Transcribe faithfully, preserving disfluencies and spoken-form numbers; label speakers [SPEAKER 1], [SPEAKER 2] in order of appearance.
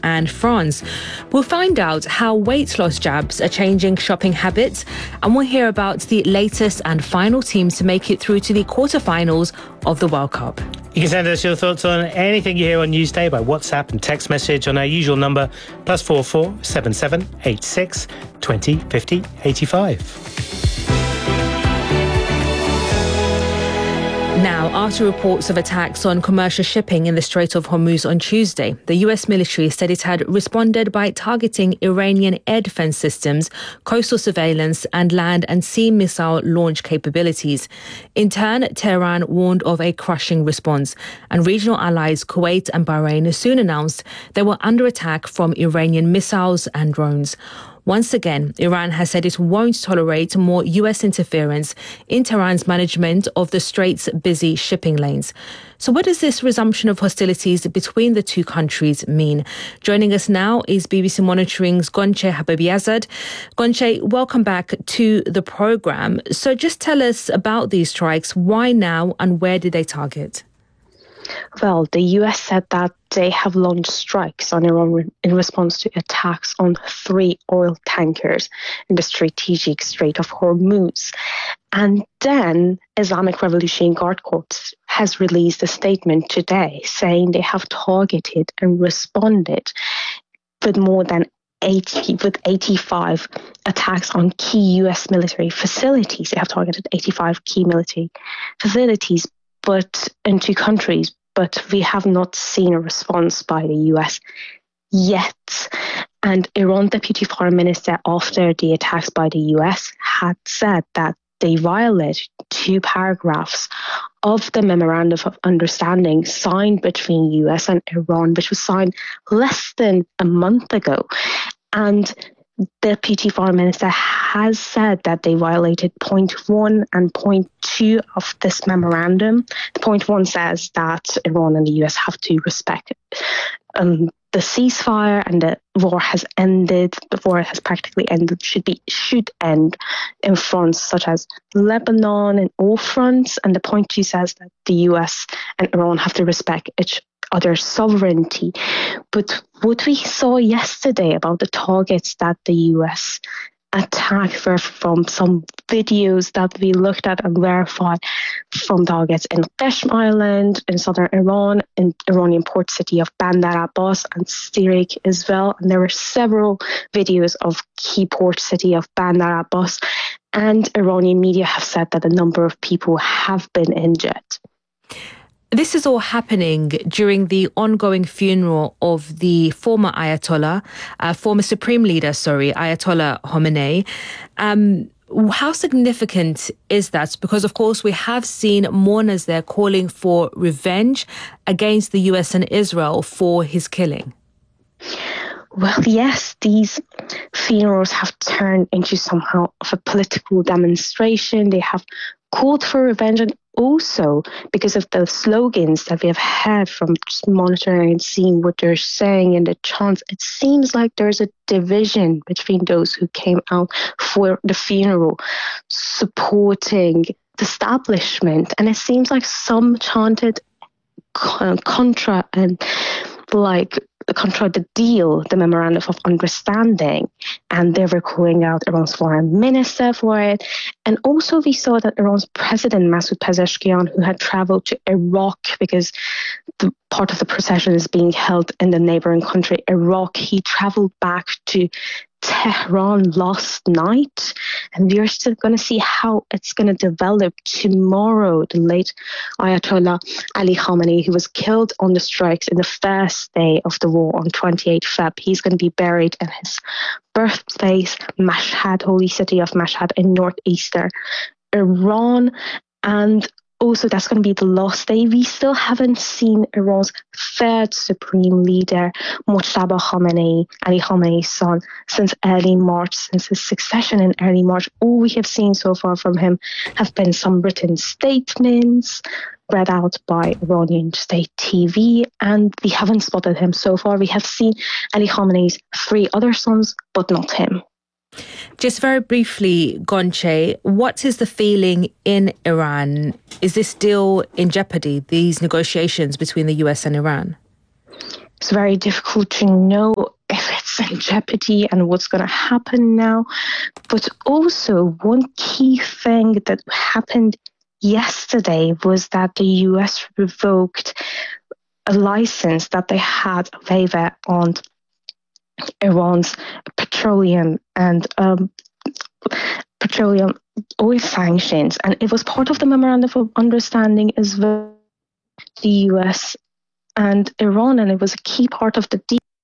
[SPEAKER 1] and France. We'll find out how weight loss jabs are changing shopping habits, and we'll hear about the latest and final teams to make it through to the quarterfinals of the World Cup.
[SPEAKER 2] You can send us your thoughts on anything you hear on Newsday by WhatsApp and text message on our usual number, plus four four seven seven eight six twenty fifty eighty-five.
[SPEAKER 1] Now, after reports of attacks on commercial shipping in the Strait of Hormuz on Tuesday, the U S military said it had responded by targeting Iranian air defense systems, coastal surveillance and land and sea missile launch capabilities. In turn, Tehran warned of a crushing response, and regional allies Kuwait and Bahrain soon announced they were under attack from Iranian missiles and drones. Once again, Iran has said it won't tolerate more U S interference in Tehran's management of the Strait's busy shipping lanes. So what does this resumption of hostilities between the two countries mean? Joining us now is B B C Monitoring's Gonche Hababiazad. Gonche, welcome back to the programme. So just tell us about these strikes. Why now and where did they target?
[SPEAKER 3] Well, the U S said that they have launched strikes on Iran in response to attacks on three oil tankers in the strategic Strait of Hormuz. And then Islamic Revolutionary Guard Corps has released a statement today saying they have targeted and responded with more than eighty, with eighty-five attacks on key U S military facilities. They have targeted eighty-five key military facilities, but in two countries, but we have not seen a response by the U S yet. And Iran Deputy Foreign Minister, after the attacks by the U S, had said that they violated two paragraphs of the Memorandum of Understanding signed between U S and Iran, which was signed less than a month ago. And Deputy Foreign Minister has said that they violated point one and point two of this memorandum. The point one says that Iran and the U S have to respect um, the ceasefire, and the war has ended. The war has practically ended. Should be should end in fronts such as Lebanon and all fronts. And the point two says that the U S and Iran have to respect each other sovereignty. But what we saw yesterday about the targets that the U S attacked were from some videos that we looked at and verified from targets in Qeshm Island, in southern Iran, in Iranian port city of Bandar Abbas and Sirik as well. And there were several videos of key port city of Bandar Abbas. And Iranian media have said that a number of people have been injured.
[SPEAKER 1] This is all happening during the ongoing funeral of the former Ayatollah, uh, former Supreme Leader, sorry, Ayatollah Khamenei. Um, how significant is that? Because, of course, we have seen mourners there calling for revenge against the U S and Israel for his killing.
[SPEAKER 3] Well, yes, these funerals have turned into somehow of a political demonstration. They have called for revenge, and also because of the slogans that we have had from just monitoring and seeing what they're saying in the chants, it seems like there's a division between those who came out for the funeral supporting the establishment. And it seems like some chanted contra and like contra the deal, the Memorandum of Understanding, and they were calling out Iran's foreign minister for it. And also we saw that Iran's president, Masoud Pezeshkian, who had traveled to Iraq because the part of the procession is being held in the neighboring country, Iraq, he traveled back to Tehran last night, and we're still going to see how it's going to develop tomorrow. The late Ayatollah Ali Khamenei, who was killed on the strikes in the first day of the war on twenty-eighth of February, he's going to be buried in his birthplace, Mashhad, holy city of Mashhad in northeastern Iran. And also, that's going to be the last day. We still haven't seen Iran's third supreme leader, Mojtaba Khamenei, Ali Khamenei's son, since early March, since his succession in early March. All we have seen so far from him have been some written statements read out by Iranian state T V, and we haven't spotted him so far. We have seen Ali Khamenei's three other sons, but not him.
[SPEAKER 1] Just very briefly, Gonche, what is the feeling in Iran? Is this still in jeopardy, these negotiations between the U S and Iran?
[SPEAKER 3] It's very difficult to know if it's in jeopardy and what's going to happen now. But also, one key thing that happened yesterday was that the U S revoked a license that they had, a waiver on Iran's petroleum and um, petroleum oil sanctions. And it was part of the memorandum of understanding as well, the U S and Iran, and it was a key part of the deal.